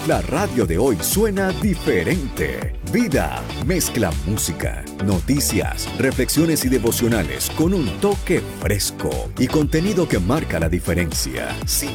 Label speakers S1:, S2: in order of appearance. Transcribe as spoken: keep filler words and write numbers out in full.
S1: La radio de hoy suena diferente. Vida mezcla música, noticias, reflexiones y devocionales con un toque fresco y contenido que marca la diferencia. Sin